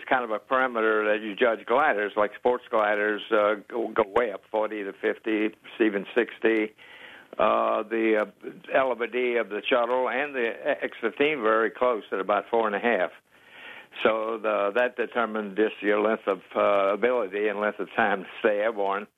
kind of a parameter that you judge gliders, like sports gliders go way up, 40 to 50, even 60. The LVD of the shuttle and the X-15 very close at about 4.5. So that determined just your length of ability and length of time to stay airborne.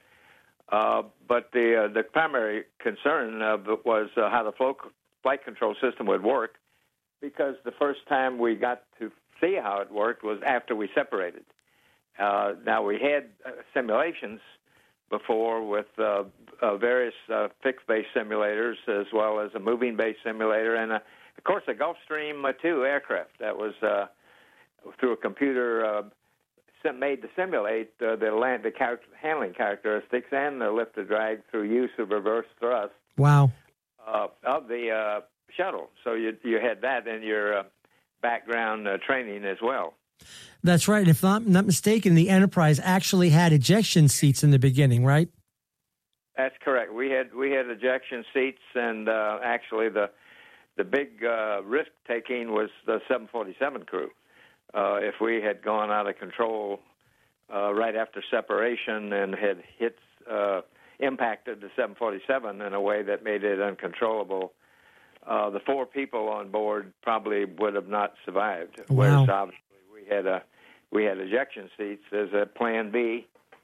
But the primary concern was how the flight control system would work, because the first time we got to see how it worked was after we separated. Now, we had simulations before with various fixed-base simulators as well as a moving-base simulator and, of course, a Gulfstream II aircraft that was through a computer made to simulate the handling characteristics and the lift and drag through use of reverse thrust. Wow. Of the shuttle. So you had that in your background training as well. That's right. If I'm not mistaken, the Enterprise actually had ejection seats in the beginning, right? That's correct. We had ejection seats, and actually the big risk taking was the 747 crew. If we had gone out of control right after separation and had impacted the 747 in a way that made it uncontrollable, the 4 people on board probably would have not survived. Wow. Whereas obviously we had ejection seats as a plan B.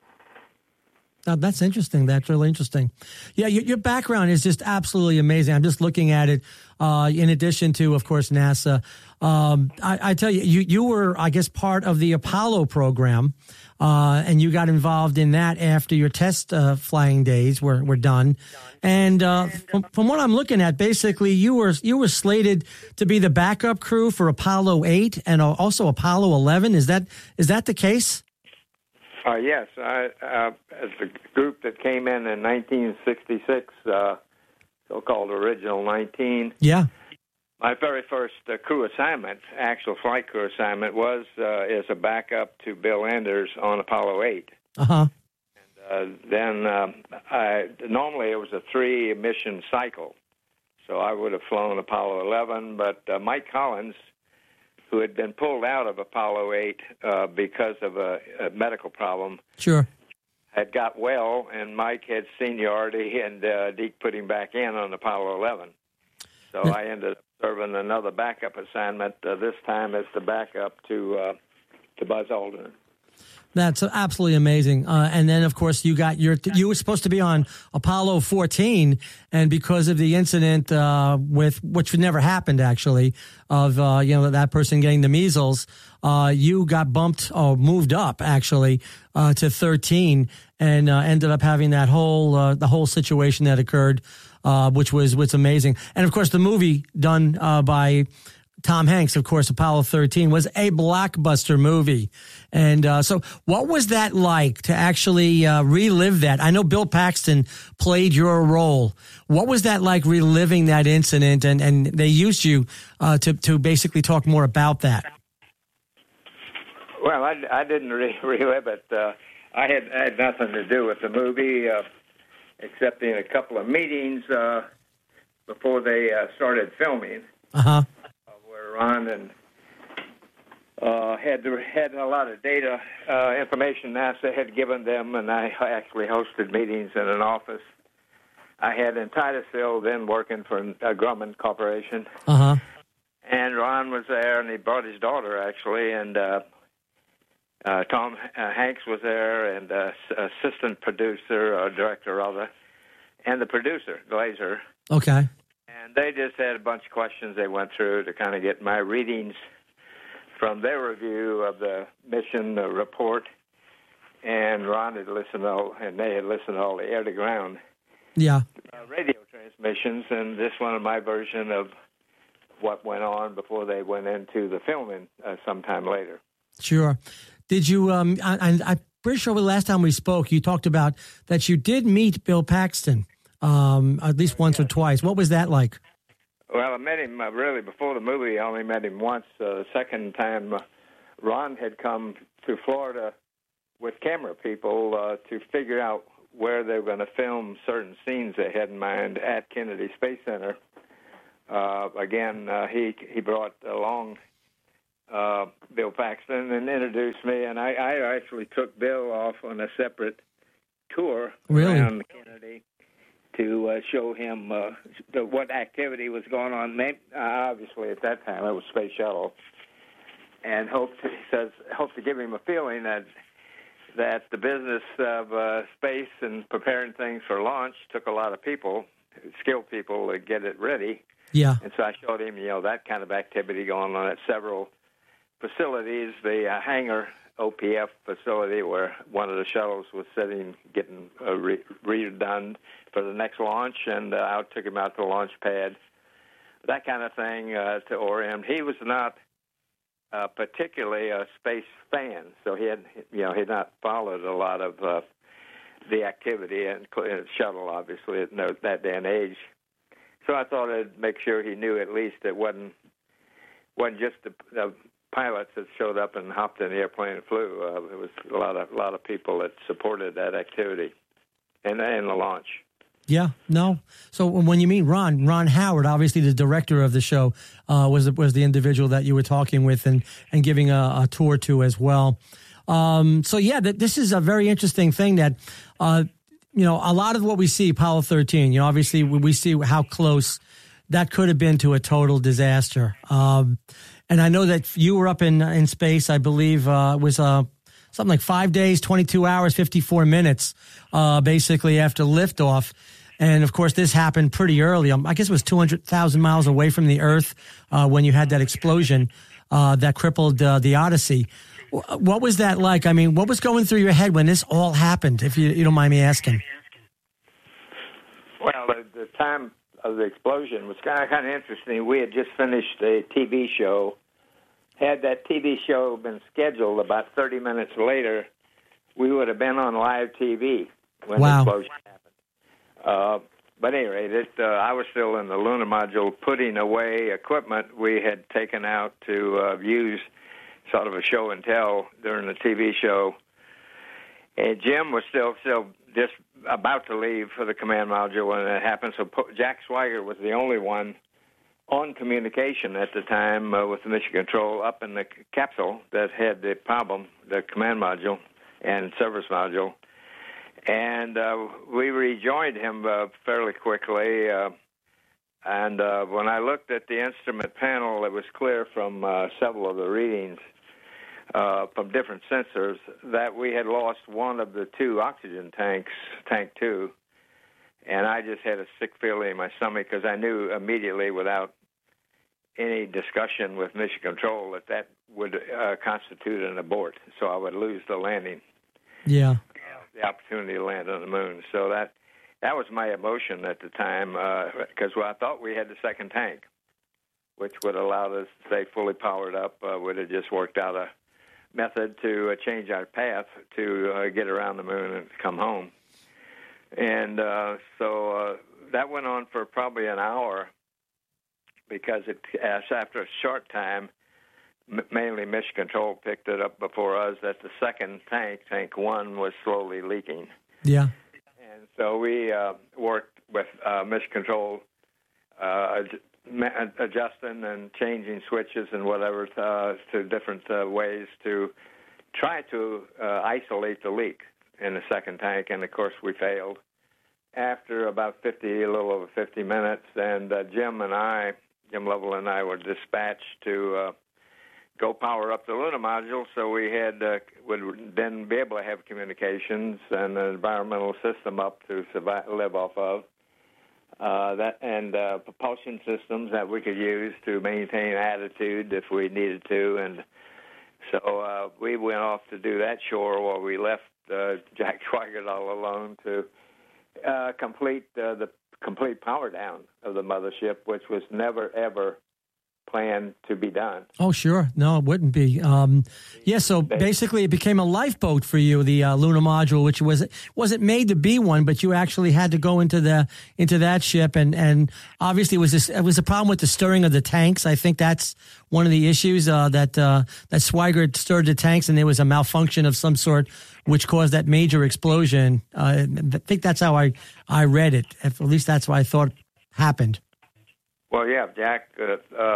Oh, that's interesting. That's really interesting. Yeah, your background is just absolutely amazing. I'm just looking at it. In addition to, of course, NASA, I tell you, you were, I guess, part of the Apollo program, and you got involved in that after your test flying days were done. And from what I'm looking at, basically, you were slated to be the backup crew for Apollo 8 and also Apollo 11. Is that the case? Yes, as the group that came in 1966, so-called Original 19. Yeah. My very first crew assignment, actual flight crew assignment, was as a backup to Bill Anders on Apollo 8. Uh-huh. And then normally it was a 3-mission cycle, so I would have flown Apollo 11, but Mike Collins, who had been pulled out of Apollo 8 because of a medical problem. Sure. Had got well, and Mike had seniority, and Deke put him back in on Apollo 11. So I ended up serving another backup assignment, this time as the backup to Buzz Aldrin. That's absolutely amazing. And then, of course, you were supposed to be on Apollo 14, and because of the incident which never happened, actually, of that person getting the measles, you got bumped or moved up actually to 13, and ended up having that the whole situation that occurred, which was amazing. And of course, the movie done by Tom Hanks, of course, Apollo 13 was a blockbuster movie. And so what was that like to actually relive that? I know Bill Paxton played your role. What was that like, reliving that incident? And they used you to basically talk more about that. Well, I didn't relive it. I had nothing to do with the movie, except in a couple of meetings before they started filming. Uh-huh. Ron and had a lot of data information NASA had given them, and I actually hosted meetings in an office I had in Titusville, then working for Grumman Corporation. Uh-huh. And Ron was there, and he brought his daughter, actually, and Tom Hanks was there, and assistant producer, or director, rather, and the producer, Glazer. Okay. And they just had a bunch of questions they went through to kind of get my readings from their review of the mission report. And Ron had listened and they had listened to all the air-to-ground radio transmissions, and this one of my version of what went on before they went into the filming sometime later. Sure. Did you, I'm pretty sure the last time we spoke, you talked about that you did meet Bill Paxton. At least once or twice. What was that like? Well, I met him really before the movie. I only met him once. The second time, Ron had come to Florida with camera people to figure out where they were going to film certain scenes they had in mind at Kennedy Space Center. Again, he brought along Bill Paxton, and introduced me. And I actually took Bill off on a separate tour around Kennedy to show him what activity was going on. Obviously, at that time, it was Space Shuttle, and hope to give him a feeling that the business of space and preparing things for launch took a lot of people, skilled people, to get it ready. Yeah. And so I showed him, that kind of activity going on at several facilities. The hangar OPF facility where one of the shuttles was sitting, getting redone for the next launch, and I took him out to the launch pad, that kind of thing, to orient him. He was not particularly a space fan, so he had not followed a lot of the activity and shuttle, obviously, at that day and age. So I thought I'd make sure he knew at least it wasn't just the pilots that showed up and hopped in the airplane and flew. There was a lot of people that supported that activity and the launch. Yeah, no. So when you mean Ron Howard, obviously the director of the show, was the individual that you were talking with and giving a tour to as well. So yeah, this is a very interesting thing that, a lot of what we see, Apollo 13, obviously we see how close that could have been to a total disaster. And I know that you were up in space, I believe, it was something like 5 days, 22 hours, 54 minutes, basically after liftoff. And of course, this happened pretty early. I guess it was 200,000 miles away from the Earth when you had that explosion that crippled the Odyssey. What was that like? I mean, what was going through your head when this all happened, if you don't mind me asking? Well, the time of the explosion was kind of interesting. We had just finished a TV show. Had that TV show been scheduled about 30 minutes later, we would have been on live TV when the explosion happened. But at any rate, I was still in the lunar module putting away equipment we had taken out to use sort of a show and tell during the TV show. And Jim was still just about to leave for the command module when it happened. So Jack Swigert was the only one on communication at the time with the Mission Control up in the capsule that had the problem, the command module and service module. And we rejoined him fairly quickly. And when I looked at the instrument panel, it was clear from several of the readings from different sensors that we had lost one of the two oxygen tanks, tank 2. And I just had a sick feeling in my stomach because I knew immediately without any discussion with Mission Control that would constitute an abort. So I would lose the landing. Yeah. The opportunity to land on the moon. So that was my emotion at the time because I thought we had the second tank, which would allow us to stay fully powered up. Would have just worked out a method to change our path to get around the moon and come home. And so that went on for probably an hour because after a short time, mainly Mission Control picked it up before us that the second tank, Tank 1, was slowly leaking. Yeah. And so we worked with Mission Control adjusting and changing switches and whatever to different ways to try to isolate the leak in the second tank. And, of course, we failed. After about a little over 50 minutes, and Jim Lovell and I were dispatched to go power up the lunar module, so we would then be able to have communications and an environmental system up to live off of. Propulsion systems that we could use to maintain attitude if we needed to. And so we went off to do that chore while we left Jack Swigert all alone to complete the complete power down of the mothership, which was never, ever planned to be done. Oh, sure. No, it wouldn't be. So basically it became a lifeboat for you, the lunar module, which wasn't made to be one, but you actually had to go into that ship. And obviously it was a problem with the stirring of the tanks. I think that's one of the issues, that Swigert stirred the tanks and there was a malfunction of some sort, which caused that major explosion. I think that's how I read it. At least that's what I thought happened. Well, yeah, Jack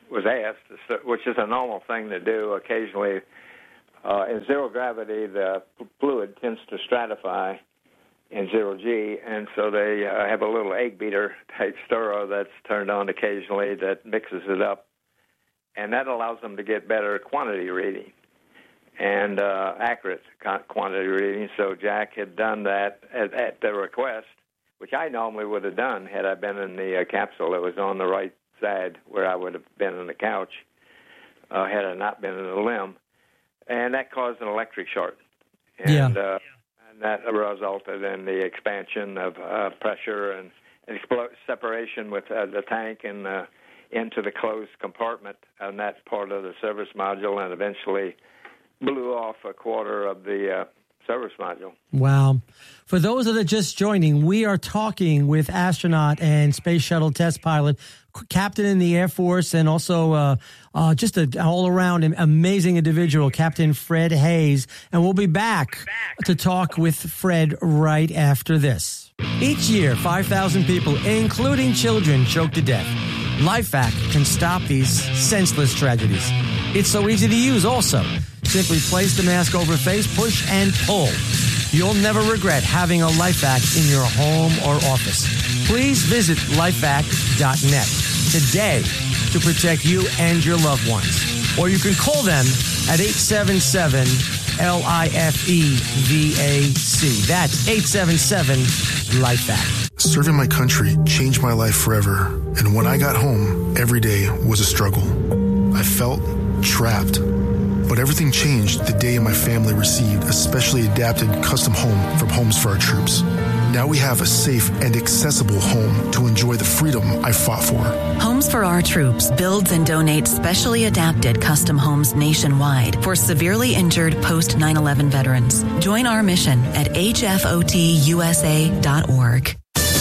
was asked, which is a normal thing to do occasionally. In zero gravity, the fluid tends to stratify in zero G, and so they have a little egg beater type stirrer that's turned on occasionally that mixes it up, and that allows them to get better quantity reading and accurate quantity reading. So Jack had done that at the request, which I normally would have done had I been in the capsule that was on the right side where I would have been on the couch had I not been in the limb. And that caused an electric short. And, and that resulted in the expansion of pressure and separation with the tank and into the closed compartment on that part of the service module, and eventually blew off a quarter of the service module. Wow. For those that are just joining, we are talking with astronaut and space shuttle test pilot, captain in the Air Force, and also just an all-around amazing individual, Captain Fred Haise. And we'll be back to talk with Fred right after this. Each year, 5,000 people, including children, choke to death. LifeVac can stop these senseless tragedies. It's so easy to use also. Simply place the mask over face, push, and pull. You'll never regret having a LifeVac in your home or office. Please visit lifevac.net today to protect you and your loved ones. Or you can call them at 877-LIFEVAC. That's 877-LifeVac. Serving my country changed my life forever. And when I got home, every day was a struggle. I felt trapped. But everything changed the day my family received a specially adapted custom home from Homes for Our Troops. Now we have a safe and accessible home to enjoy the freedom I fought for. Homes for Our Troops builds and donates specially adapted custom homes nationwide for severely injured post 9/11 veterans. Join our mission at hfotusa.org.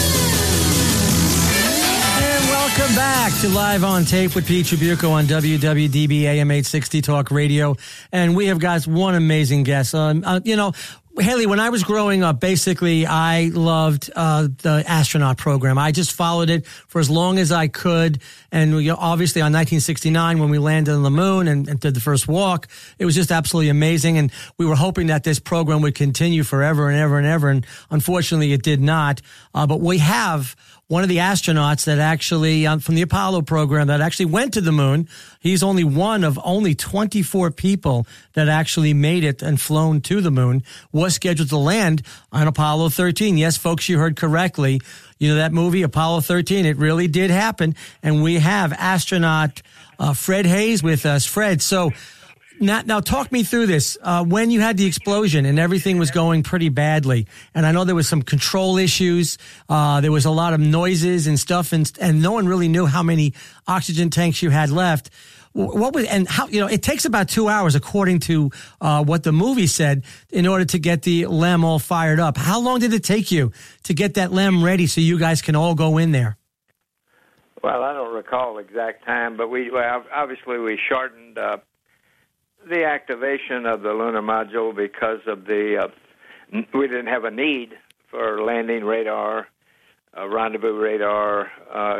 Welcome back to Live on Tape with Pete Tribuco on WWDB AM 860 Talk Radio. And we have got one amazing guest. Haley, when I was growing up, basically, I loved the astronaut program. I just followed it for as long as I could. And obviously on 1969, when we landed on the moon and did the first walk, it was just absolutely amazing. And we were hoping that this program would continue forever and ever and ever. And unfortunately, it did not. But we have one of the astronauts that actually, from the Apollo program, that actually went to the moon. He's only one of only 24 people that actually made it and flown to the moon, was scheduled to land on Apollo 13. Yes, folks, you heard correctly. You know that movie, Apollo 13, it really did happen. And we have astronaut Fred Haise with us. Fred, so now talk me through this. When you had the explosion and everything was going pretty badly, and I know there was some control issues, there was a lot of noises and stuff, and no one really knew how many oxygen tanks you had left. What was, and how, it takes about 2 hours, according to what the movie said, in order to get the LEM all fired up. How long did it take you to get that LEM ready so you guys can all go in there? Well, I don't recall the exact time, but we shortened the activation of the lunar module because of we didn't have a need for landing radar, rendezvous radar,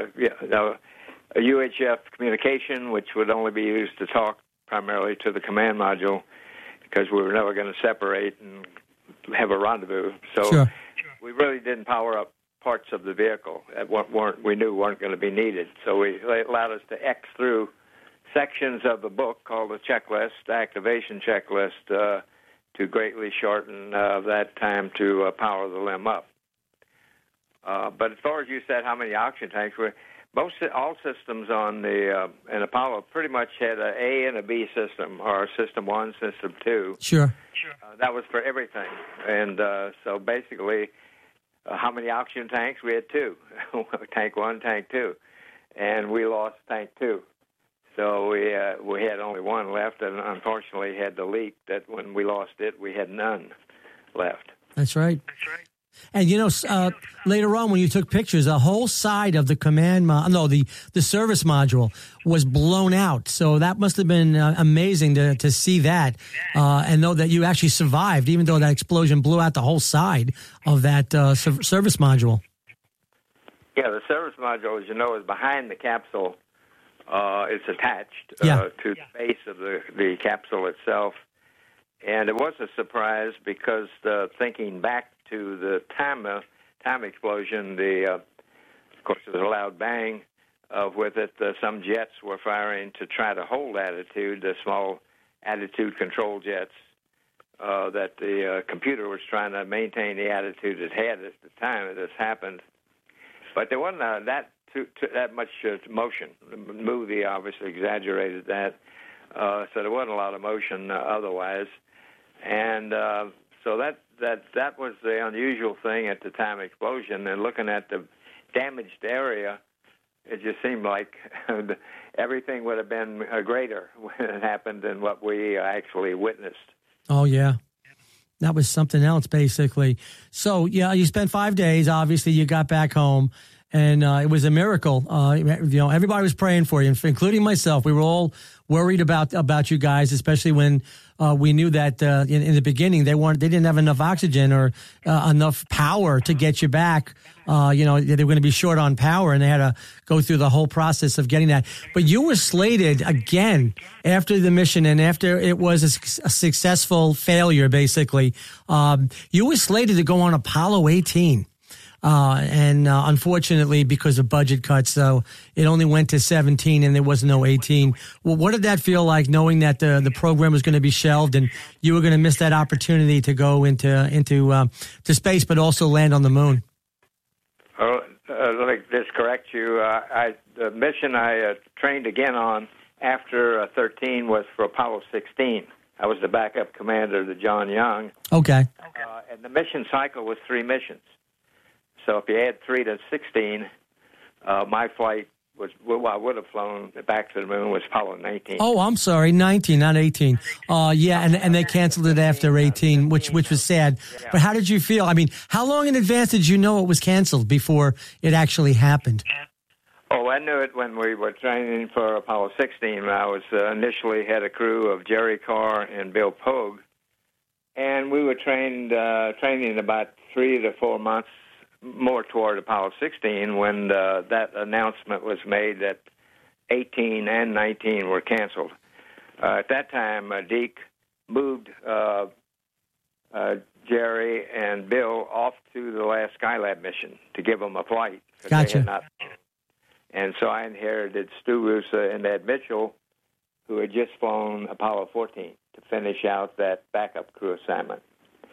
a UHF communication, which would only be used to talk primarily to the command module, because we were never going to separate and have a rendezvous. So sure. We really didn't power up parts of the vehicle that we knew weren't going to be needed. So it allowed us to X through sections of the book called the checklist, activation checklist, to greatly shorten that time to power the LEM up. But as far as you said, how many oxygen tanks all systems on in Apollo pretty much had an A and a B system, or System 1, System 2. Sure. That was for everything. And so basically, how many oxygen tanks? We had 2. Tank 1, Tank 2. And we lost Tank 2. So we had only one left, and unfortunately had the leak that when we lost it, we had none left. That's right. And later on when you took pictures, a whole side of the the service module was blown out. So that must have been amazing to see that and know that you actually survived, even though that explosion blew out the whole side of that service module. Yeah, the service module, as you know, is behind the capsule It's attached Yeah. to the base of the capsule itself. And it was a surprise because thinking back to the time explosion, of course, there was a loud bang with it. Some jets were firing to try to hold attitude, the small attitude control jets, that the computer was trying to maintain the attitude it had at the time that this happened. But there wasn't that much motion. The movie obviously exaggerated that, so there wasn't a lot of motion otherwise. And so that was the unusual thing at the time of explosion. And looking at the damaged area, it just seemed like everything would have been greater when it happened than what we actually witnessed. Oh, yeah. That was something else, basically. So, yeah, you spent 5 days. Obviously, you got back home, and it was a miracle. Everybody was praying for you, including myself. We were all worried about you guys, especially when we knew that in the beginning they didn't have enough oxygen or enough power to get you back. They were going to be short on power, and they had to go through the whole process of getting that. But you were slated again after the mission, and after it was a successful failure, basically. You were slated to go on Apollo 18. And unfortunately, because of budget cuts, so it only went to 17 and there was no 18. Well, what did that feel like, knowing that the program was going to be shelved and you were going to miss that opportunity to go into space, but also land on the moon? Let me just correct you. The mission I trained again on after 13 was for Apollo 16. I was the backup commander to John Young. Okay. And the mission cycle was 3 missions. So if you add 3 to 16, my flight I would have flown back to the moon was Apollo 19. Oh, I'm sorry, 19, not 18. And they canceled it after 18, which was sad. Yeah. But how did you feel? I mean, how long in advance did you know it was canceled before it actually happened? Oh, I knew it when we were training for Apollo 16. I was initially had a crew of Jerry Carr and Bill Pogue, and we were training about 3 to 4 months more toward Apollo 16 when that announcement was made that 18 and 19 were canceled. At that time, Deke moved Jerry and Bill off to the last Skylab mission to give them a flight. Gotcha. They had not. And so I inherited Stu Roosa and Ed Mitchell, who had just flown Apollo 14 to finish out that backup crew assignment.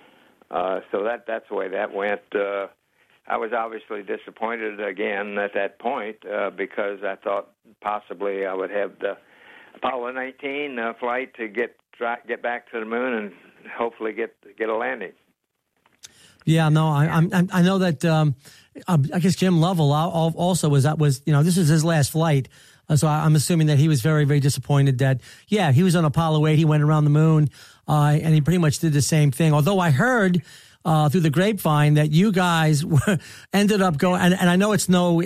So that's the way that went. I was obviously disappointed again at that point because I thought possibly I would have the Apollo 19 flight to get back to the moon and hopefully get a landing. Yeah, no, I know that. I guess Jim Lovell also was this was his last flight. So I'm assuming that he was very, very disappointed that, he was on Apollo 8. He went around the moon, and he pretty much did the same thing. Although I heard through the grapevine that you guys ended up going, and I know it's no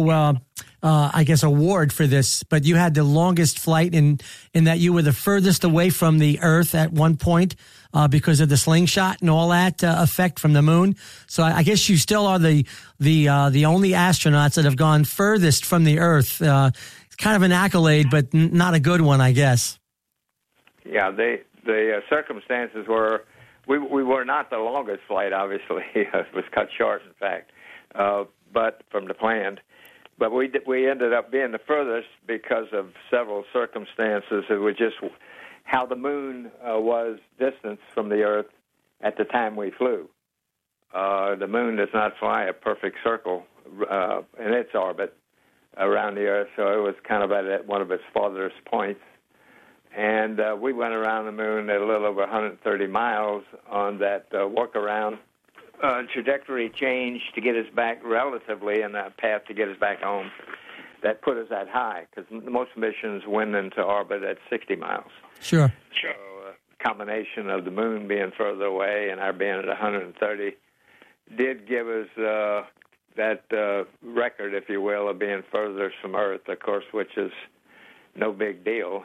I guess award for this, but you had the longest flight in that you were the furthest away from the Earth at one point because of the slingshot and all that effect from the moon. So I guess you still are the only astronauts that have gone furthest from the Earth. Kind of an accolade, but not a good one, I guess. Yeah, the circumstances were. We were not the longest flight, obviously. It was cut short, in fact, but from the planned. But we ended up being the furthest because of several circumstances. It was just how the moon was distanced from the Earth at the time we flew. The moon does not fly a perfect circle in its orbit around the Earth, so it was kind of at one of its farthest points. And we went around the moon at a little over 130 miles on that walk-around trajectory change to get us back relatively in that path to get us back home. That put us that high because most missions went into orbit at 60 miles. Sure. So a combination of the moon being further away and our being at 130 did give us that record, if you will, of being furthest from Earth, of course, which is no big deal.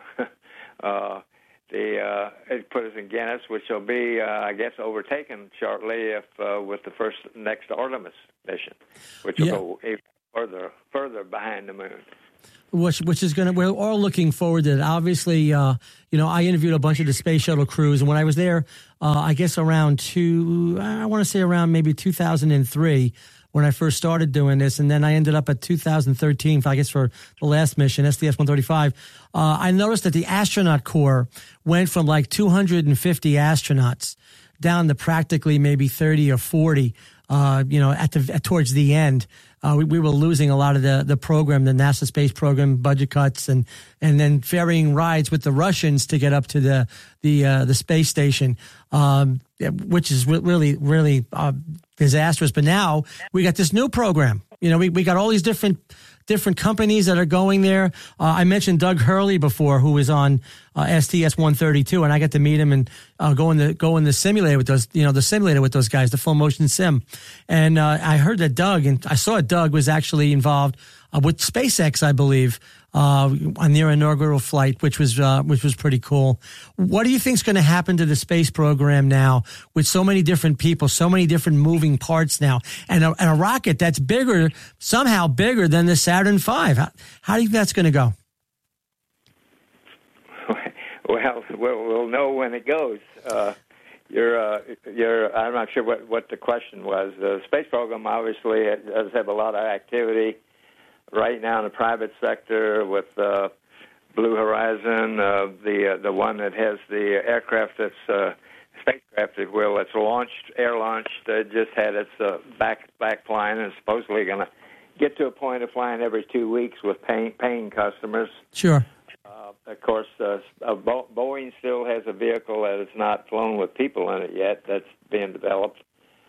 It put us in Guinness, which will be, I guess, overtaken shortly with the next Artemis mission, which will go even further behind the moon. which is going to, we're all looking forward to it. Obviously, I interviewed a bunch of the space shuttle crews, and when I was there, I guess around maybe 2003 when I first started doing this, and then I ended up at 2013, I guess, for the last mission, STS-135. I noticed that the astronaut corps went from like 250 astronauts down to practically maybe 30 or 40, towards the end. We were losing a lot of the program, the NASA space program, budget cuts, and then ferrying rides with the Russians to get up to the space station, which is really, really disastrous. But now we got this new program. We got all these different companies that are going there. I mentioned Doug Hurley before, who was on STS-132, and I got to meet him and go in the simulator with those, the simulator with those guys, the full motion sim. And I heard that I saw Doug was actually involved with SpaceX, I believe, on their inaugural flight, which was pretty cool. What do you think is going to happen to the space program now with so many different people, so many different moving parts now, and a rocket that's somehow bigger than the Saturn V? How do you think that's going to go? Well, we'll know when it goes. I'm not sure what the question was. The space program obviously does have a lot of activity right now in the private sector with Blue Horizon, the one that has the aircraft that's spacecraft, if you will, that's air-launched, just had its back flying and supposedly going to get to a point of flying every 2 weeks with paying customers. Sure. Of course, Boeing still has a vehicle that is not flown with people in it yet. That's being developed.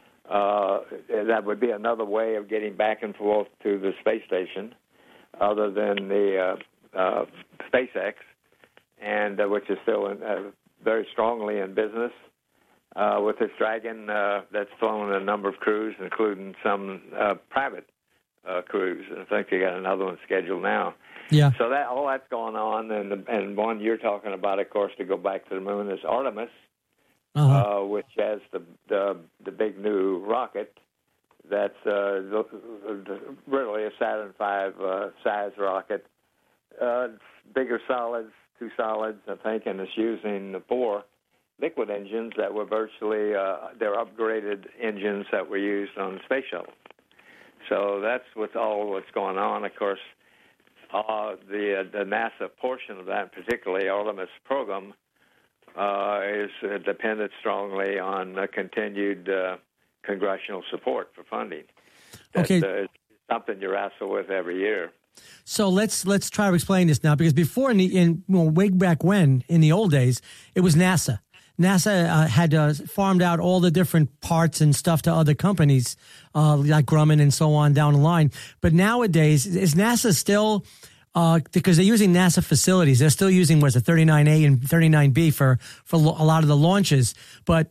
That would be another way of getting back and forth to the space station, other than the SpaceX, and which is still very strongly in business with its Dragon that's flown a number of crews, including some private crews. I think they got another one scheduled now. Yeah. So all that's going on, and one you're talking about, of course, to go back to the moon is Artemis. Which has the big new rocket that's really a Saturn V size rocket. Bigger solids, 2 solids, I think, and it's using 4 liquid engines that were virtually they're upgraded engines that were used on the space shuttle. So that's what's going on. Of course, the NASA portion of that, particularly Artemis program, is dependent strongly on continued congressional support for funding. It's something you wrestle with every year. So let's try to explain this now, because before way back when, in the old days, it was NASA. NASA had farmed out all the different parts and stuff to other companies like Grumman and so on down the line. But nowadays, is NASA still... because they're using NASA facilities. They're still using, 39A and 39B for a lot of the launches. But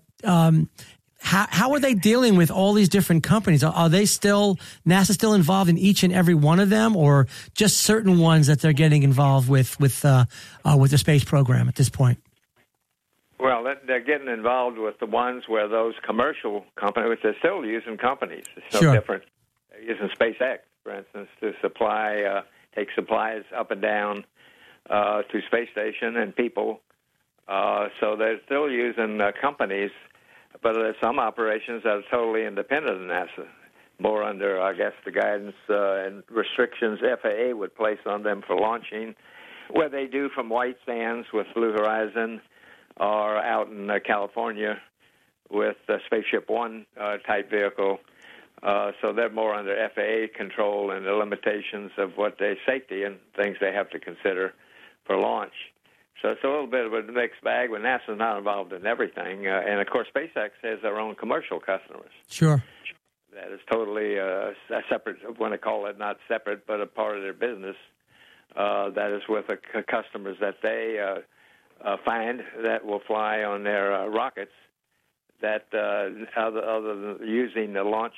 how are they dealing with all these different companies? Are NASA still involved in each and every one of them, or just certain ones that they're getting involved with the space program at this point? Well, they're getting involved with the ones where those commercial companies, which they're still using companies. It's no different. They're using SpaceX, for instance, to supply... take supplies up and down to space station and people. So they're still using companies, but there's some operations that are totally independent of NASA, more under, I guess, the guidance and restrictions FAA would place on them for launching, where they do from White Sands with Blue Horizon or out in California with the Spaceship One type vehicle. So they're more under FAA control and the limitations of what they safety and things they have to consider for launch. So it's a little bit of a mixed bag, but NASA's not involved in everything. And, of course, SpaceX has their own commercial customers. Sure. That is totally a separate, I want to call it not separate, but a part of their business. That is with the customers that they find that will fly on their rockets. That other than using the launch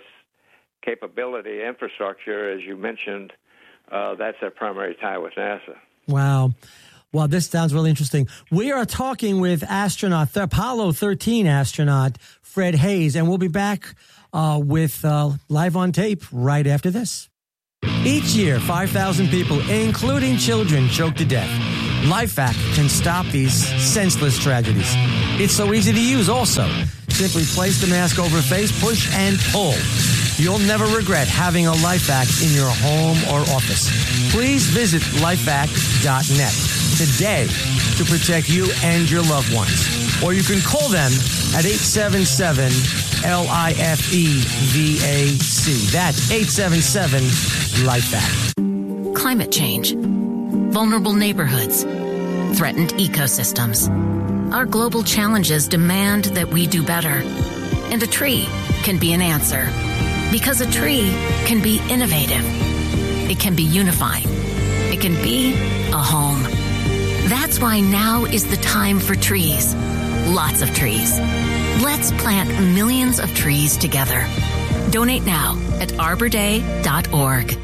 capability infrastructure, as you mentioned, that's their primary tie with NASA. Wow. Well, this sounds really interesting. We are talking with Apollo 13 astronaut Fred Haise, and we'll be back with Live on Tape right after this. Each year, 5,000 people, including children, choke to death. LifeVac can stop these senseless tragedies. It's so easy to use also. Simply place the mask over face, push, and pull. You'll never regret having a LifeVac in your home or office. Please visit lifevac.net today to protect you and your loved ones. Or you can call them at 877-LIFEVAC. That's 877-LifeVac. Climate change, vulnerable neighborhoods, threatened ecosystems. Our global challenges demand that we do better. And a tree can be an answer. Because a tree can be innovative. It can be unifying. It can be a home. That's why now is the time for trees. Lots of trees. Let's plant millions of trees together. Donate now at arborday.org.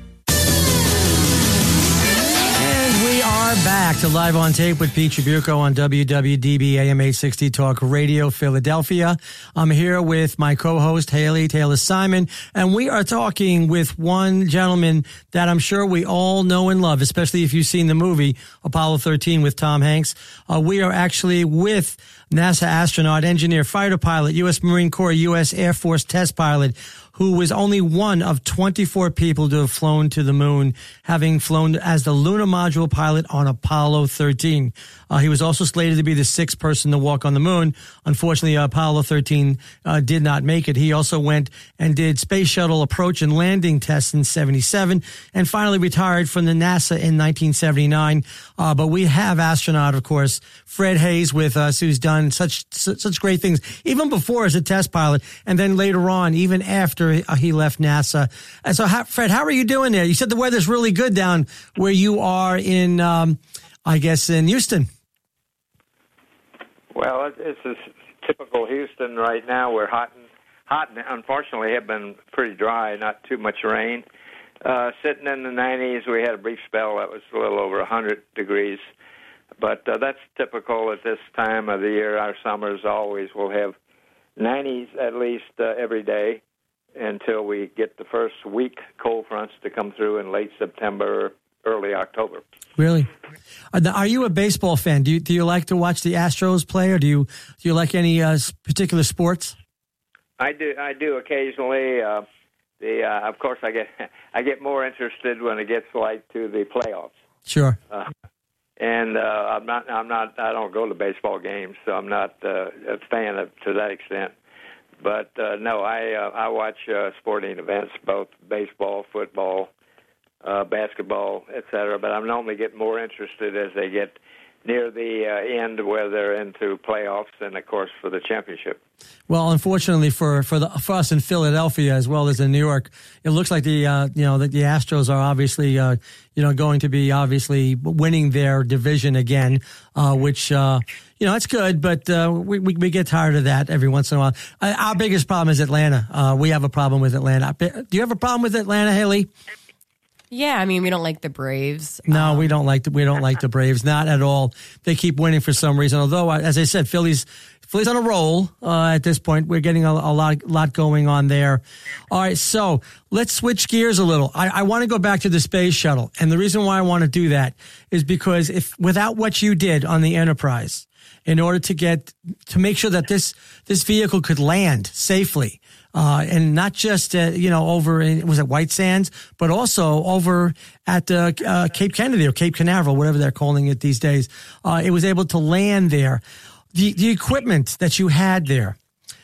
Back to Live on Tape with Pete Tribuco on WWDB AM 860 Talk Radio Philadelphia. I'm here with my co-host Haley Taylor Simon, and we are talking with one gentleman that I'm sure we all know and love, especially if you've seen the movie Apollo 13 with Tom Hanks. We are actually with NASA astronaut, engineer, fighter pilot, U.S. Marine Corps, U.S. Air Force test pilot, who was only one of 24 people to have flown to the moon, having flown as the lunar module pilot on Apollo 13. He was also slated to be the sixth person to walk on the moon. Unfortunately, Apollo 13 did not make it. He also went and did space shuttle approach and landing tests in 77 and finally retired from the NASA in 1979. But we have astronaut, of course, Fred Haise with us, who's done such great things, even before as a test pilot, and then later on, even after he left NASA. And so, Fred, how are you doing there? You said the weather's really good down where you are in, I guess, in Houston. Well, it's a typical Houston right now. We're hot and unfortunately have been pretty dry, not too much rain. Sitting in the 90s, we had a brief spell that was a little over 100 degrees. But that's typical at this time of the year. Our summers always will have 90s at least every day until we get the first weak cold fronts to come through in late September, early October. Really? Are you a baseball fan? Do you like to watch the Astros play, or do you like any particular sports? I do occasionally. Of course, I get more interested when it gets like to the playoffs. Sure. And I don't go to baseball games, so I'm not a fan to that extent. But no, I watch sporting events, both baseball, football, basketball, etc. But I normally get more interested as they get near the end, where they're into playoffs, and of course for the championship. Well, unfortunately for us in Philadelphia as well as in New York, it looks like the Astros are obviously going to be obviously winning their division again, which it's good, but we get tired of that every once in a while. Our biggest problem is Atlanta. We have a problem with Atlanta. Do you have a problem with Atlanta, Haley? Yeah, I mean, we don't like the Braves. No, we don't like the Braves, not at all. They keep winning for some reason. Although, as I said, Philly's on a roll at this point. We're getting a lot going on there. All right, so let's switch gears a little. I want to go back to the space shuttle, and the reason why I want to do that is because without what you did on the Enterprise, in order to make sure that this vehicle could land safely. And not just, over in, was it White Sands, but also over at Cape Kennedy or Cape Canaveral, whatever they're calling it these days. It was able to land there. The equipment that you had there.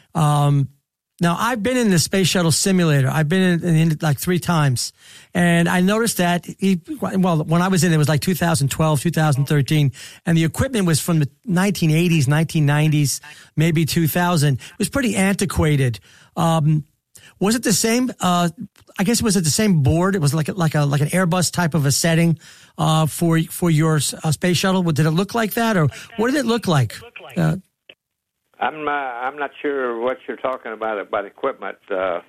Now, I've been in the Space Shuttle simulator. I've been in it like 3 times. And I noticed that, when I was in it was like 2012, 2013. And the equipment was from the 1980s, 1990s, maybe 2000. It was pretty antiquated. Was it the same? I guess was it the same board? It was like an Airbus type of a setting for your space shuttle. Did it look like that, or what did it look like? I'm not sure what you're talking about equipment. The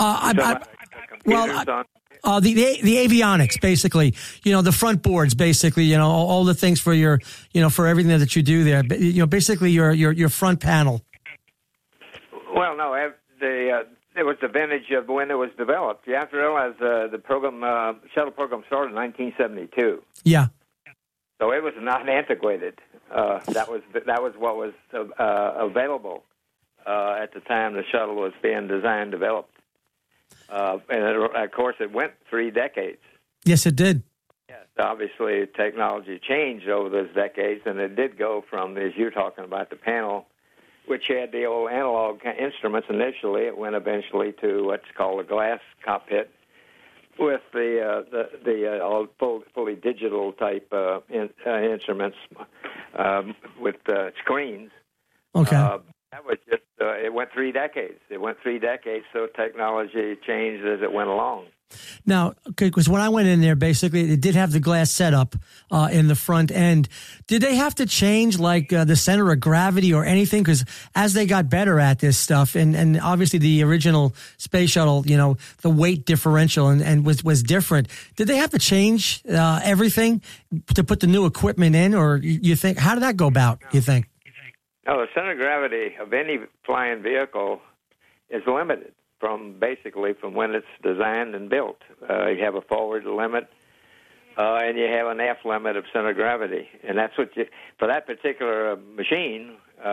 avionics, basically. The front boards, basically. All the things for your, for everything that you do there. Basically your front panel. Well, no. The it was the vintage of when it was developed. You have to realize the shuttle program started in 1972. Yeah. So it was not antiquated. That was what was available at the time the shuttle was being designed, developed, and of course it went 3 decades. Yes, it did. Yes, obviously technology changed over those decades, and it did go from, as you're talking about, the panel, which had the old analog instruments initially. It went eventually to what's called a glass cockpit, with the all fully digital type instruments with screens. Okay. That was just it went 3 decades. So technology changed as it went along. Now, because when I went in there, basically, it did have the glass setup in the front end. Did they have to change, like, the center of gravity or anything? Because as they got better at this stuff, and obviously the original space shuttle, the weight differential and was different. Did they have to change everything to put the new equipment in? Or you think, how did that go about, you think? No, the center of gravity of any flying vehicle is limited from when it's designed and built. You have a forward limit, and you have an aft limit of center of gravity, and that's what for that particular machine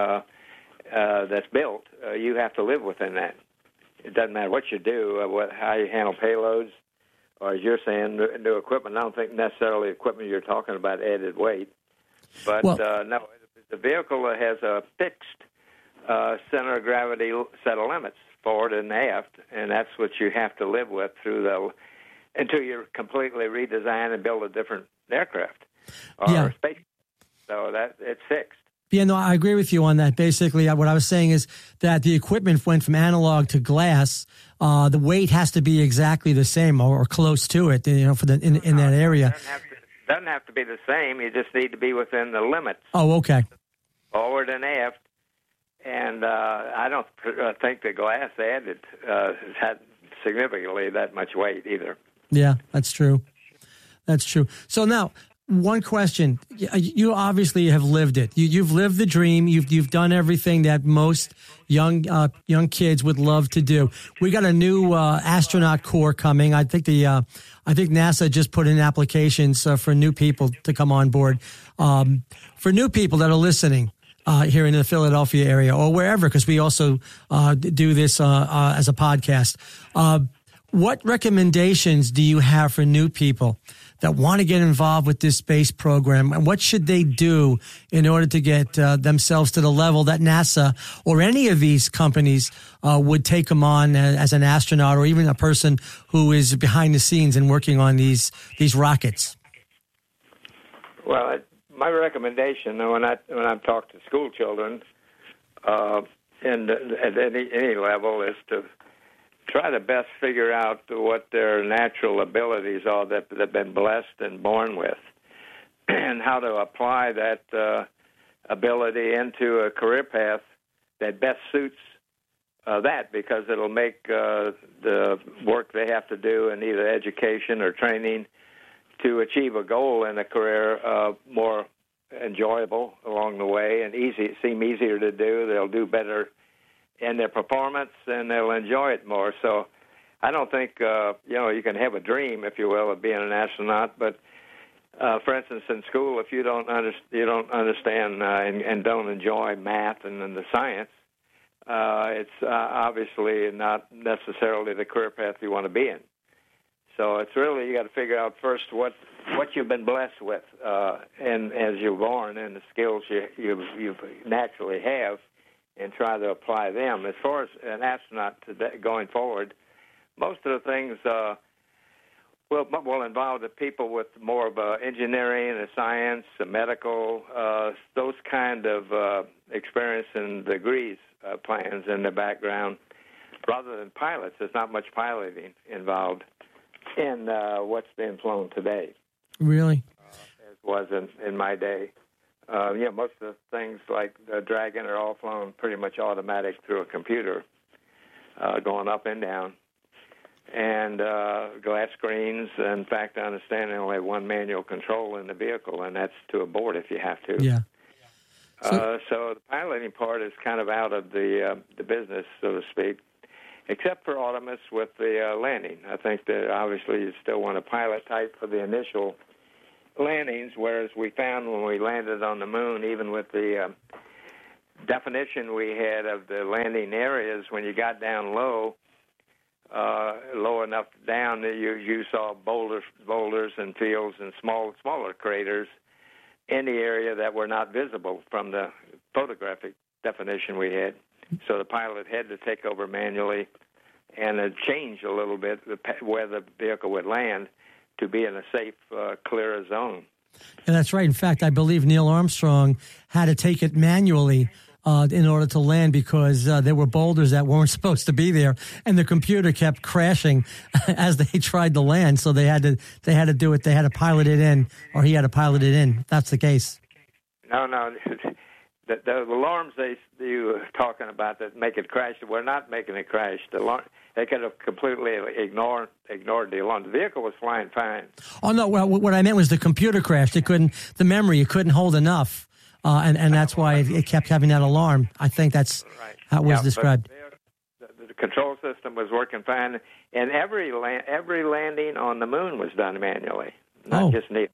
that's built, you have to live within that. It doesn't matter what you do, how you handle payloads, or as you're saying, new equipment. I don't think necessarily equipment you're talking about added weight, but no, the vehicle has a fixed center of gravity set of limits, forward and aft, and that's what you have to live with until you completely redesign and build a different aircraft or space. So that it's fixed. Yeah, no, I agree with you on that. Basically, what I was saying is that the equipment went from analog to glass. The weight has to be exactly the same or close to it, for in that area. Doesn't have to be the same. You just need to be within the limits. Oh, okay. Forward and aft. And I don't think the glass added had significantly that much weight either. Yeah, that's true. So now, one question: you obviously have lived it. You've lived the dream. You've done everything that most young kids would love to do. We got a new astronaut corps coming. I think NASA just put in applications for new people to come on board. For new people that are listening. Here in the Philadelphia area or wherever, because we also do this as a podcast. What recommendations do you have for new people that want to get involved with this space program, and what should they do in order to get themselves to the level that NASA or any of these companies would take them on as an astronaut or even a person who is behind the scenes and working on these rockets? Well, my recommendation, when I've talked to school children, and at any level, is to try to best figure out what their natural abilities are that they've been blessed and born with, and how to apply that ability into a career path that best suits that, because it'll make the work they have to do in either education or training to achieve a goal in a career more enjoyable along the way and seem easier to do. They'll do better in their performance and they'll enjoy it more. So I don't think you can have a dream, if you will, of being an astronaut, but for instance, in school, if you don't understand and don't enjoy math and the science, it's obviously not necessarily the career path you want to be in. So it's really, you got to figure out first what you've been blessed with, and as you're born, and the skills you naturally have, and try to apply them. As far as an astronaut today, going forward, most of the things will involve the people with more of engineering, and science, medical, those kind of experience and degrees plans in the background, rather than pilots. There's not much piloting involved in what's being flown today. Really? As was in my day. Most of the things like the Dragon are all flown pretty much automatic through a computer, going up and down. And glass screens. In fact, I understand they only have one manual control in the vehicle, and that's to abort if you have to. Yeah. So the piloting part is kind of out of the business, so to speak. except for Artemis with the landing. I think that obviously you still want a pilot type for the initial landings, whereas we found when we landed on the moon, even with the definition we had of the landing areas, when you got down low enough down, you saw boulders and fields and smaller craters in the area that were not visible from the photographic definition we had. So the pilot had to take over manually and change a little bit where the vehicle would land to be in a safe, clear zone. And that's right. In fact, I believe Neil Armstrong had to take it manually in order to land because there were boulders that weren't supposed to be there, and the computer kept crashing as they tried to land. So they had to do it. They had to pilot it in, or he had to pilot it in. If that's the case. No. The alarms you were talking about that make it crash, we're not making it crash. They could have completely ignored the alarm. The vehicle was flying fine. Oh no! Well, what I meant was the computer crashed. The memory, it couldn't hold enough, and that's why it kept having that alarm. I think that's how it was described. The control system was working fine, and every landing on the moon was done manually, not just Neil.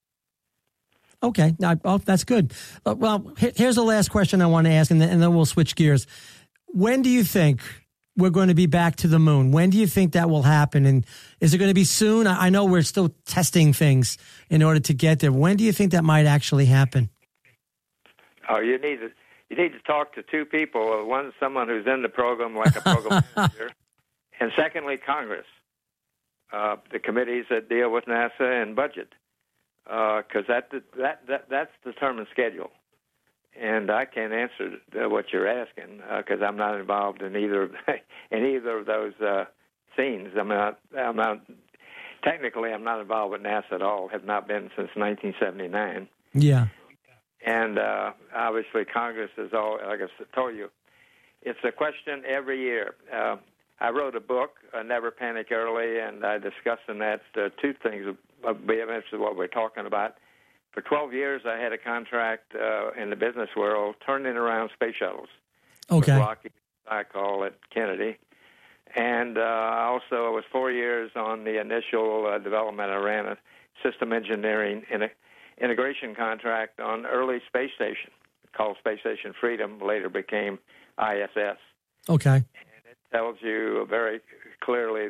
Okay, that's good. Well, here's the last question I want to ask, and then we'll switch gears. When do you think we're going to be back to the moon? When do you think that will happen? And is it going to be soon? I know we're still testing things in order to get there. When do you think that might actually happen? Oh, you need to talk to two people. One, someone who's in the program, like a program manager, and secondly, Congress, the committees that deal with NASA and budget. Because that's determined schedule, and I can't answer what you're asking because I'm not involved in either of those scenes. I'm not technically involved with NASA at all. Have not been since 1979. Yeah, and obviously Congress is all. Like I told you, it's a question every year. I wrote a book, Never Panic Early, and I discussed in that two things. Be interested in what we're talking about. For 12 years, I had a contract in the business world turning around space shuttles. Okay. With Lockheed, I call it Kennedy. And also, I was 4 years on the initial development. I ran a system engineering integration contract on early space station called Space Station Freedom, later became ISS. Okay. And it tells you very clearly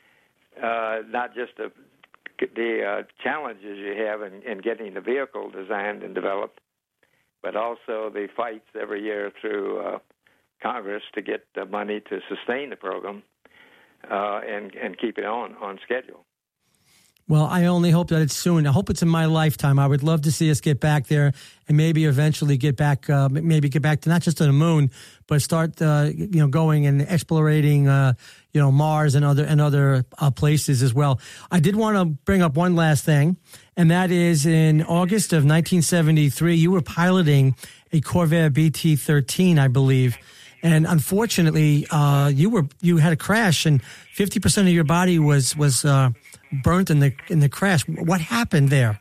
not just the challenges you have in getting the vehicle designed and developed, but also the fights every year through Congress to get the money to sustain the program and keep it on schedule. Well, I only hope that it's soon. I hope it's in my lifetime. I would love to see us get back there and maybe eventually get back to not just to the moon, but start, going and exploring, Mars and other places as well. I did want to bring up one last thing, and that is in August of 1973, you were piloting a Corvair BT-13, I believe. And unfortunately, you had a crash, and 50% of your body was burnt in the crash. What happened there?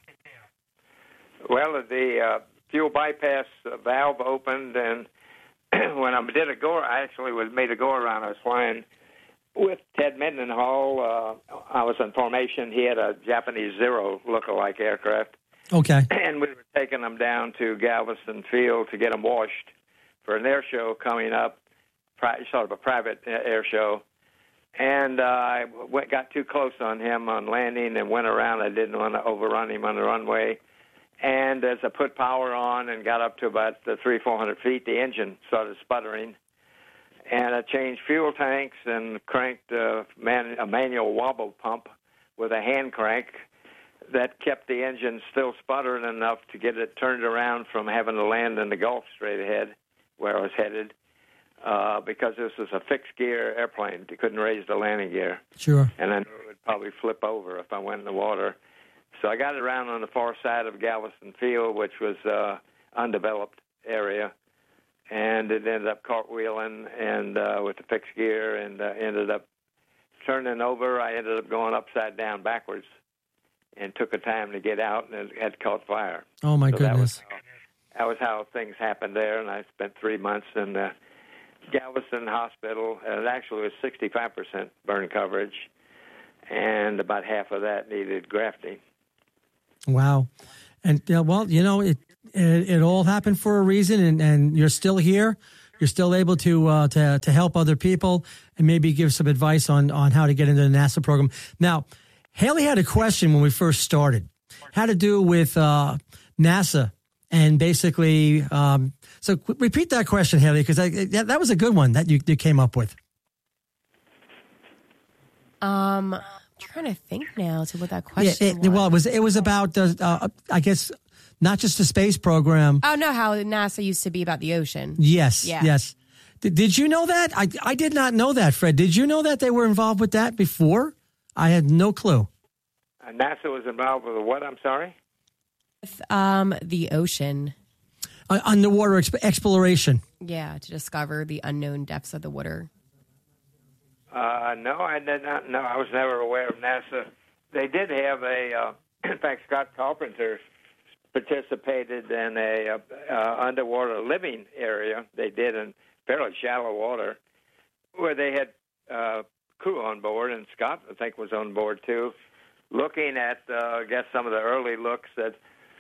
Well, the fuel bypass valve opened, and when I did I actually made a go around. I was flying with Ted Mendenhall. I was in formation. He had a Japanese Zero lookalike aircraft. Okay. And we were taking them down to Galveston Field to get them washed for an air show coming up, sort of a private air show. And I got too close on him on landing and went around. I didn't want to overrun him on the runway. And as I put power on and got up to about 300-400 feet, the engine started sputtering. And I changed fuel tanks and cranked a manual wobble pump with a hand crank that kept the engine still sputtering enough to get it turned around from having to land in the Gulf straight ahead where I was headed. Because this was a fixed-gear airplane. You couldn't raise the landing gear. Sure. And I knew it would probably flip over if I went in the water. So I got it around on the far side of Galveston Field, which was undeveloped area, and it ended up cartwheeling and with the fixed gear and ended up turning over. I ended up going upside down backwards and took a time to get out, and it had caught fire. Oh, my goodness. That was how things happened there, and I spent 3 months in Galveston Hospital, and it actually was 65% burn coverage, and about half of that needed grafting. Wow. And, well, it all happened for a reason, and you're still here. You're still able to help other people and maybe give some advice on how to get into the NASA program. Now, Haley had a question when we first started, had to do with NASA, and basically, so repeat that question, Haley, because that was a good one that you came up with. I'm trying to think now to what that question was. Well, it was about, I guess, not just the space program. Oh, no, how NASA used to be about the ocean. Yes, Yeah. yes. Did you know that? I did not know that, Fred. Did you know that they were involved with that before? I had no clue. NASA was involved with what, I'm sorry? The ocean. Underwater exploration. Yeah, to discover the unknown depths of the water. No, I did not know. I was never aware of NASA. They did have in fact, Scott Carpenter participated in a underwater living area. They did in fairly shallow water, where they had crew on board, and Scott, I think, was on board too, looking at, I guess, some of the early looks at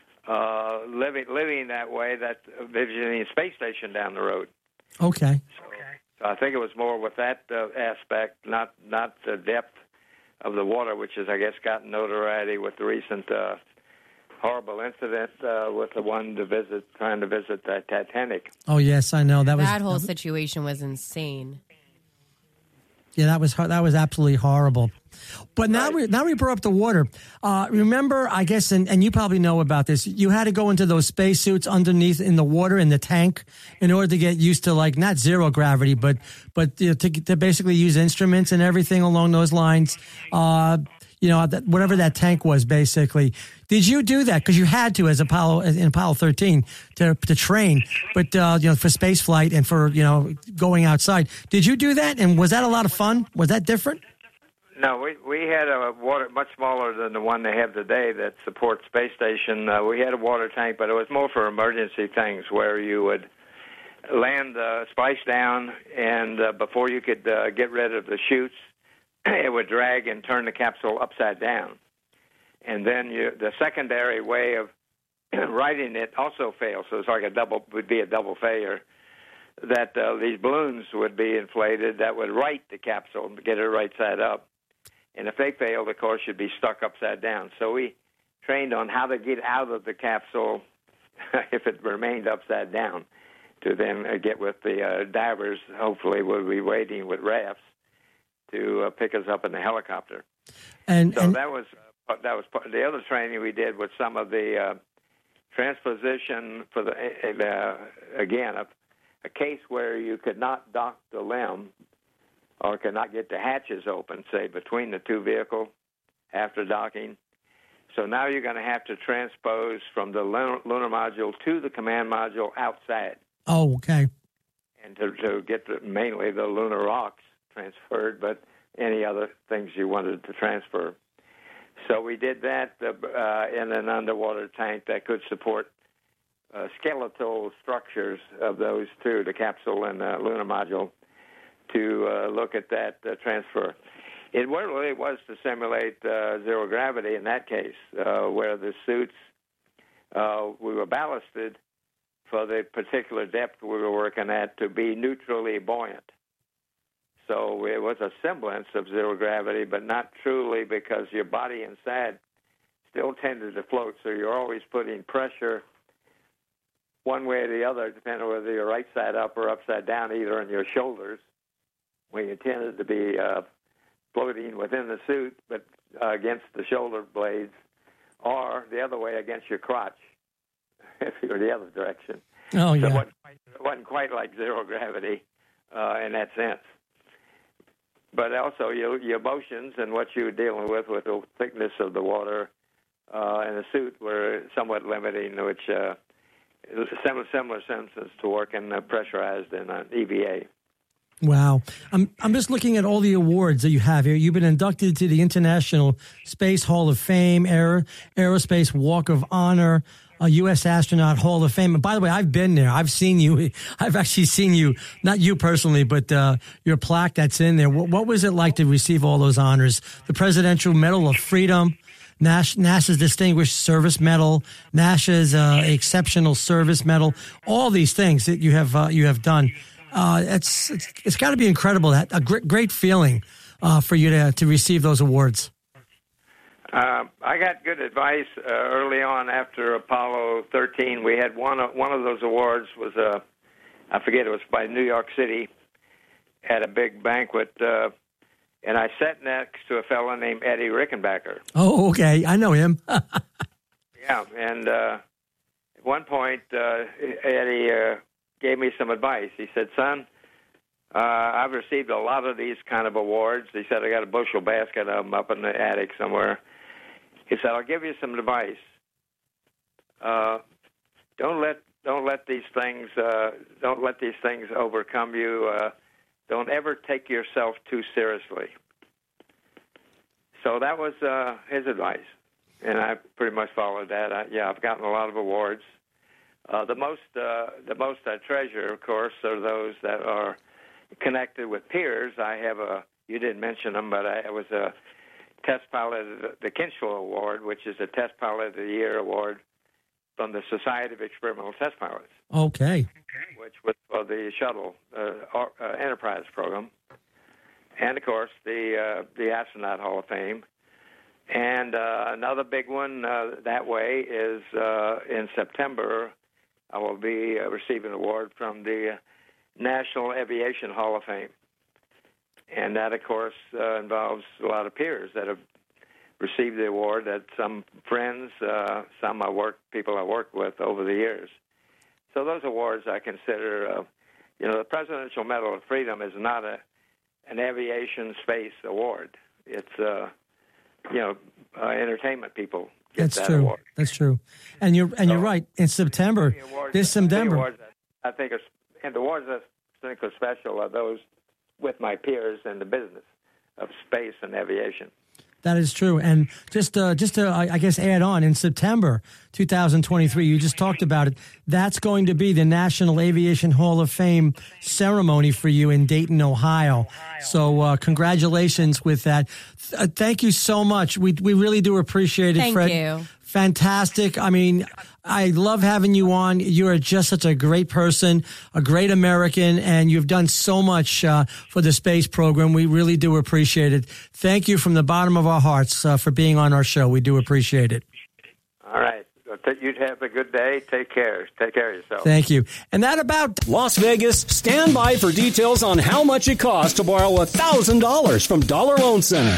living that way, that visiting a space station down the road. Okay. So I think it was more with that aspect, not the depth of the water, which has, I guess, gotten notoriety with the recent horrible incident with the one trying to visit the Titanic. Oh yes, I know That whole situation was insane. Yeah, that was absolutely horrible. But now we brought up the water. Remember, I guess, and you probably know about this. You had to go into those spacesuits underneath in the water in the tank in order to get used to, like, not zero gravity, but to basically use instruments and everything along those lines. Whatever that tank was, basically. Did you do that? Because you had to, as in Apollo 13, to train, but for space flight and for going outside. Did you do that? And was that a lot of fun? Was that different? No, we had a water much smaller than the one they have today that supports space station. We had a water tank, but it was more for emergency things where you would land, splice down, and before you could get rid of the chutes, it would drag and turn the capsule upside down. And then the secondary way of righting it also fails, so it's like would be a double failure, that these balloons would be inflated that would right the capsule and get it right side up. And if they failed, of course, you'd be stuck upside down. So we trained on how to get out of the capsule if it remained upside down, to then get with the divers, hopefully we'll be waiting with rafts to pick us up in the helicopter. And that was part. The other training we did was some of the transposition for a case where you could not dock the limb or could not get the hatches open, say, between the two vehicles after docking. So now you're going to have to transpose from the lunar module to the command module outside. Oh, okay. And to get mainly the lunar rocks transferred, but any other things you wanted to transfer. So we did that in an underwater tank that could support skeletal structures of those two, the capsule and the lunar module, to look at that transfer. It really was to simulate zero gravity in that case, where the suits, we were ballasted for the particular depth we were working at to be neutrally buoyant. So it was a semblance of zero gravity, but not truly, because your body inside still tended to float, so you're always putting pressure one way or the other, depending on whether you're right side up or upside down, either on your shoulders, where you tended to be floating within the suit, but against the shoulder blades, or the other way against your crotch, if you're the other direction. Oh, yeah. So it wasn't quite like zero gravity in that sense. But also your emotions and what you were dealing with the thickness of the water and the suit were somewhat limiting, which it was a similar senses to working pressurized in an EVA. Wow. I'm just looking at all the awards that you have here. You've been inducted to the International Space Hall of Fame, Aerospace Walk of Honor, U.S. Astronaut Hall of Fame. And by the way, I've been there. I've seen you. I've actually seen you, not you personally, but your plaque that's in there. What was it like to receive all those honors? The Presidential Medal of Freedom, NASA's Distinguished Service Medal, NASA's Exceptional Service Medal, all these things that you have done. It's got to be incredible. A great feeling for you to receive those awards. I got good advice early on after Apollo 13. We had one of those awards was I forget, it was by New York City at a big banquet, and I sat next to a fellow named Eddie Rickenbacker. Oh, okay, I know him. Yeah, and at one point Eddie gave me some advice. He said, "Son, I've received a lot of these kind of awards." He said, "I got a bushel basket of them up in the attic somewhere." He said, "I'll give you some advice. Don't let these things overcome you. Don't ever take yourself too seriously." So that was his advice, and I pretty much followed that. I've gotten a lot of awards. The most I treasure, of course, are those that are connected with peers. You didn't mention them, but I was a test pilot, the Kinchlow Award, which is a Test Pilot of the Year award from the Society of Experimental Test Pilots. Okay. Which was for the Shuttle Enterprise program. And, of course, the Astronaut Hall of Fame. And another big one that way is in September, I will be receiving an award from the National Aviation Hall of Fame. And that, of course, involves a lot of peers that have received the award, that some friends, some people I worked with over the years. So those awards I consider, the Presidential Medal of Freedom is not an aviation space award. It's, entertainment people get that award. That's true. And you're right. In September, this September. The awards I think are special are those with my peers in the business of space and aviation. That is true. And just to, I guess, add on, in September 2023, you just talked about it, that's going to be the National Aviation Hall of Fame ceremony for you in Dayton, Ohio. So congratulations with that. Thank you so much. We really do appreciate it, Fred. Thank you. Fantastic. I mean, I love having you on. You are just such a great person, a great American, and you've done so much for the space program. We really do appreciate it. Thank you from the bottom of our hearts for being on our show. We do appreciate it. All right. You'd have a good day. Take care. Take care of yourself. Thank you. And that about Las Vegas, stand by for details on how much it costs to borrow $1,000 from Dollar Loan Center.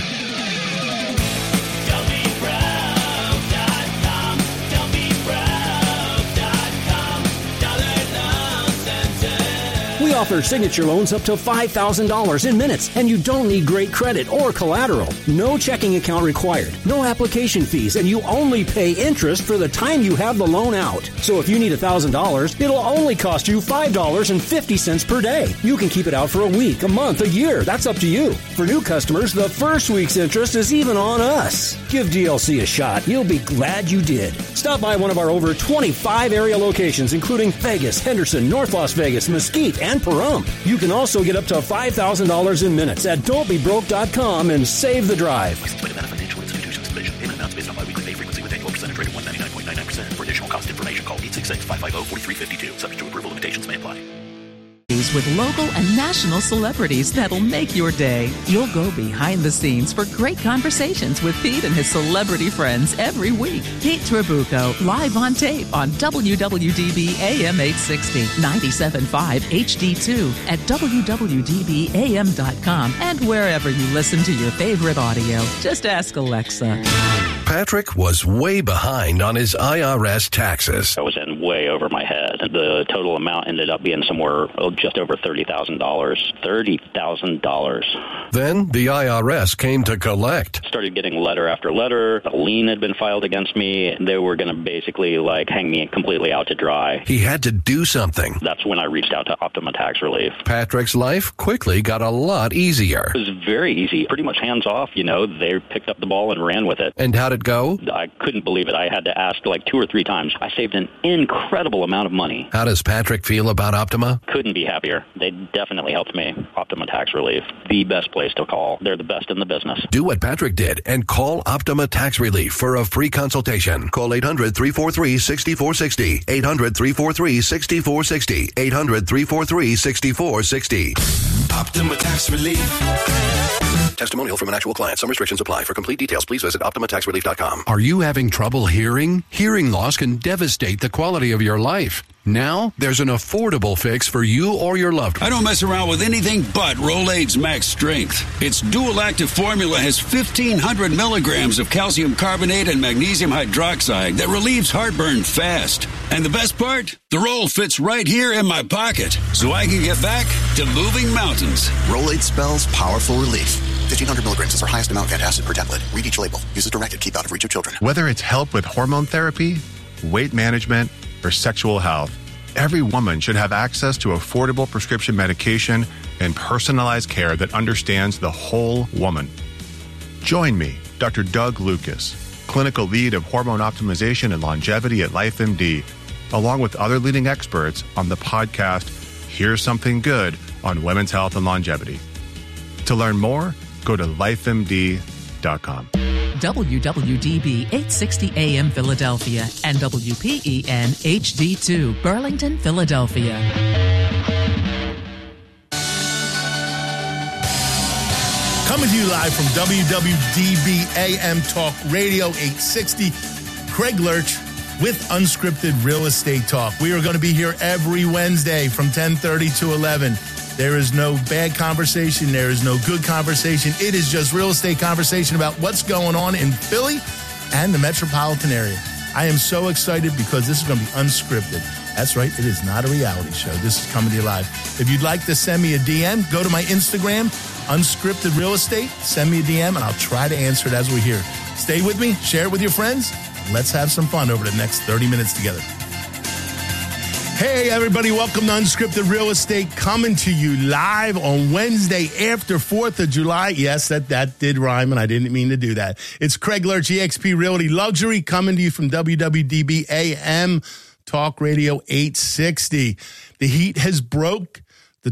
We offer signature loans up to $5,000 in minutes, and you don't need great credit or collateral. No checking account required, no application fees, and you only pay interest for the time you have the loan out. So if you need $1,000, it'll only cost you $5.50 per day. You can keep it out for a week, a month, a year. That's up to you. For new customers, the first week's interest is even on us. Give DLC a shot. You'll be glad you did. Stop by one of our over 25 area locations, including Vegas, Henderson, North Las Vegas, Mesquite, and Pahrump. You can also get up to $5,000 in minutes at don'tbebroke.com and save the drive. Financial institutions division. Payment amounts based on biweekly pay frequency with annual percentage rate of 199.99%. For additional cost information, call 866-550-4352. Subject to approval, limitations may apply. With local and national celebrities that'll make your day. You'll go behind the scenes for great conversations with Pete and his celebrity friends every week. Pete Trabucco, live on tape on WWDB AM 860, 97.5 HD2 at WWDBAM.com and wherever you listen to your favorite audio. Just ask Alexa. Patrick was way behind on his IRS taxes. I was in way over my head. The total amount ended up being somewhere just over $30,000. $30,000. Then the IRS came to collect. Started getting letter after letter. A lien had been filed against me. They were going to basically hang me completely out to dry. He had to do something. That's when I reached out to Optima Tax Relief. Patrick's life quickly got a lot easier. It was very easy, pretty much hands off. They picked up the ball and ran with it. And how'd it go? I couldn't believe it. I had to ask 2 or 3 times. I saved an incredible amount of money. How does Patrick feel about Optima? Couldn't be happier. They definitely helped me. Optima Tax Relief, the best place to call. They're the best in the business. Do what Patrick did and call Optima Tax Relief for a free consultation. Call 800-343-6460. 800-343-6460. 800-343-6460. Optima Tax Relief. Testimonial from an actual client. Some restrictions apply. For complete details, please visit OptimaTaxRelief.com. Are you having trouble hearing? Hearing loss can devastate the quality of your life. Now, there's an affordable fix for you or your loved one. I don't mess around with anything but Rolaids Max Strength. Its dual active formula has 1,500 milligrams of calcium carbonate and magnesium hydroxide that relieves heartburn fast. And the best part? The roll fits right here in my pocket, so I can get back to moving mountains. Rolaids spells powerful relief. 1,500 milligrams is our highest amount of antacid per tablet. Read each label. Use as directed. Keep out of reach of children. Whether it's help with hormone therapy, weight management, or sexual health, every woman should have access to affordable prescription medication and personalized care that understands the whole woman. Join me, Dr. Doug Lucas, clinical lead of hormone optimization and longevity at LifeMD, along with other leading experts on the podcast Here's Something Good on Women's Health and Longevity. To learn more, go to lifemd.com. WWDB 860 AM Philadelphia and WPEN HD2 Burlington, Philadelphia. Coming to you live from WWDB AM Talk Radio 860, Craig Lurch with Unscripted Real Estate Talk. We are going to be here every Wednesday from 10:30 to 11. There is no bad conversation. There is no good conversation. It is just real estate conversation about what's going on in Philly and the metropolitan area. I am so excited because this is going to be unscripted. That's right. It is not a reality show. This is coming to you live. If you'd like to send me a DM, go to my Instagram, Unscripted Real Estate. Send me a DM, and I'll try to answer it as we're here. Stay with me. Share it with your friends. And let's have some fun over the next 30 minutes together. Hey, everybody. Welcome to Unscripted Real Estate, coming to you live on Wednesday after 4th of July. Yes, that did rhyme, and I didn't mean to do that. It's Craig Lurch, eXp Realty Luxury, coming to you from WWDB AM Talk Radio 860. The heat has broke. The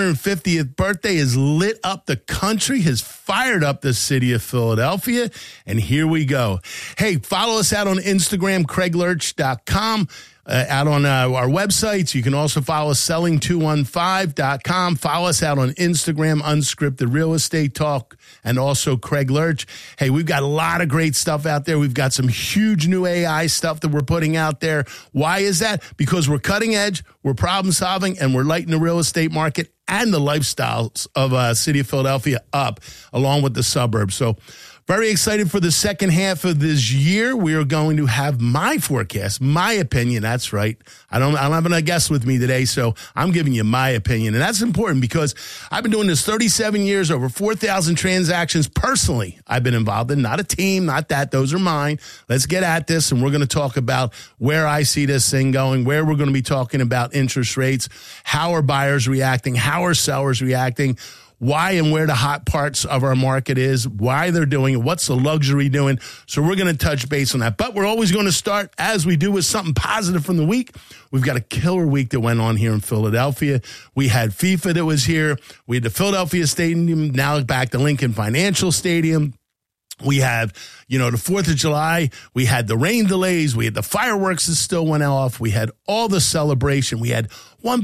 250th birthday has lit up the country, has fired up the city of Philadelphia, and here we go. Hey, follow us out on Instagram, craiglurch.com. Out on our websites. You can also follow us, selling215.com. Follow us out on Instagram, Unscripted Real Estate Talk, and also Craig Lurch. Hey, we've got a lot of great stuff out there. We've got some huge new AI stuff that we're putting out there. Why is that? Because we're cutting edge, we're problem solving, and we're lighting the real estate market and the lifestyles of city of Philadelphia up, along with the suburbs. So very excited for the second half of this year. We are going to have my forecast, my opinion. That's right. I don't have a guest with me today, so I'm giving you my opinion. And that's important because I've been doing this 37 years, over 4,000 transactions personally. I've been involved in, not a team, not that. Those are mine. Let's get at this, and we're going to talk about where I see this thing going, where we're going to be talking about interest rates, how are buyers reacting, how are sellers reacting, why and where the hot parts of our market is, why they're doing it, what's the luxury doing. So we're going to touch base on that. But we're always going to start, as we do, with something positive from the week. We've got a killer week that went on here in Philadelphia. We had FIFA that was here. We had the Philadelphia Stadium, now back to Lincoln Financial Stadium. We have, the 4th of July. We had the rain delays. We had the fireworks that still went off. We had all the celebration. We had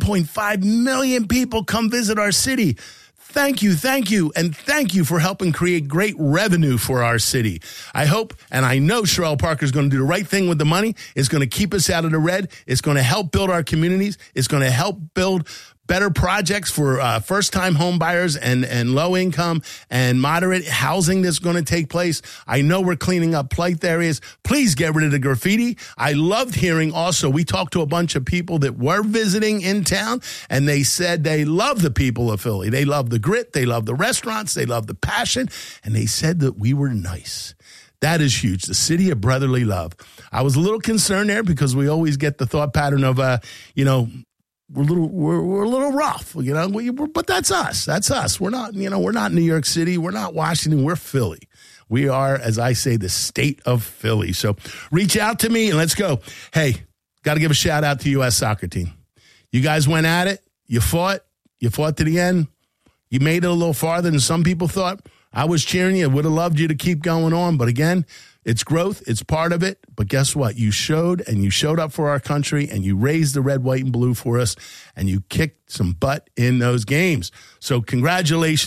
1.5 million people come visit our city. Thank you, and thank you for helping create great revenue for our city. I hope, and I know Sherelle Parker is going to do the right thing with the money. It's going to keep us out of the red. It's going to help build our communities. It's going to help build better projects for first-time home buyers and low-income and moderate housing that's going to take place. I know we're cleaning up plight areas. Please get rid of the graffiti. I loved hearing also, we talked to a bunch of people that were visiting in town, and they said they love the people of Philly. They love the grit. They love the restaurants. They love the passion. And they said that we were nice. That is huge. The city of brotherly love. I was a little concerned there because we always get the thought pattern of, we're a little rough, but that's us. That's us. We're not New York City. We're not Washington. We're Philly. We are, as I say, the state of Philly. So reach out to me and let's go. Hey, got to give a shout out to the U.S. soccer team. You guys went at it. You fought to the end. You made it a little farther than some people thought. I was cheering you. Would have loved you to keep going on. But again, it's growth. It's part of it. But guess what? You showed up for our country, and you raised the red, white, and blue for us, and you kicked some butt in those games. So congratulations.